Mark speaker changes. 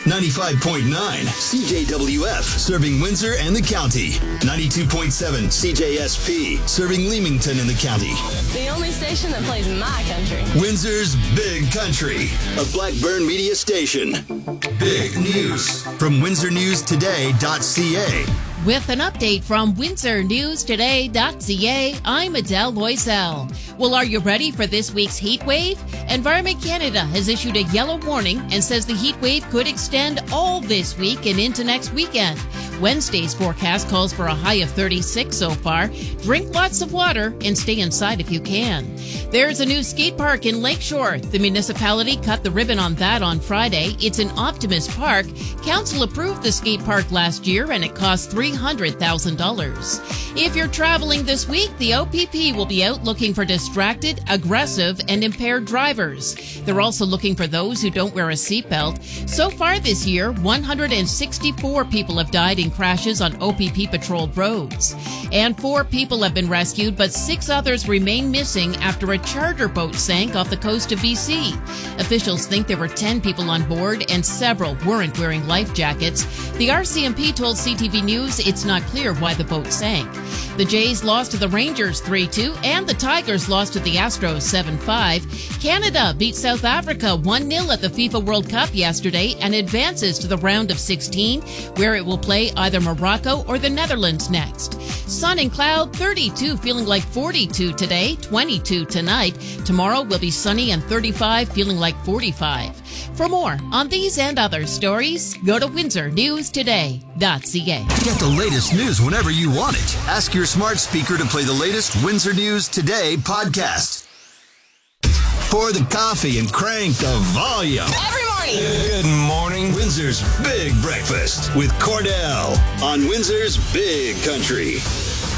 Speaker 1: 95.9 CJWF, serving Windsor and the county. 92.7 CJSP, serving Leamington and the county.
Speaker 2: The only station that plays my country.
Speaker 1: Windsor's Big Country, a Blackburn media station. Big news from WindsorNewsToday.ca.
Speaker 3: With an update from WindsorNewsToday.ca, I'm Adele Loisel. Well, are you ready for this week's heat wave? Environment Canada has issued a yellow warning and says the heat wave could extend all this week and into next weekend. Wednesday's forecast calls for a high of 36 so far. Drink lots of water and stay inside if you can. There's a new skate park in Lakeshore. The municipality cut the ribbon on that on Friday. It's an Optimist Park. Council approved the skate park last year and it cost $300,000. If you're traveling this week, the OPP will be out looking for distracted, aggressive, and impaired drivers. They're also looking for those who don't wear a seatbelt. So far this year, 164 people have died in crashes on OPP patrolled roads. And 4 people have been rescued, but 6 others remain missing after a charter boat sank off the coast of BC. Officials think there were 10 people on board and several weren't wearing life jackets. The RCMP told CTV News it's not clear why the boat sank. The Jays lost to the Rangers 3-2 and the Tigers lost to the Astros 7-5. Canada beat South Africa 1-0 at the FIFA World Cup yesterday and advances to the round of 16, where it will play either Morocco or the Netherlands next. Sun and cloud, 32, feeling like 42 today, 22 tonight. Tomorrow will be sunny and 35, feeling like 45. For more on these and other stories, go to WindsorNewsToday.ca.
Speaker 1: Get the latest news whenever you want it. Ask your smart speaker to play the latest Windsor News Today podcast. Pour the coffee and crank the volume.
Speaker 2: Every morning.
Speaker 1: Good morning. Windsor's Big Breakfast with Cordell on Windsor's Big Country.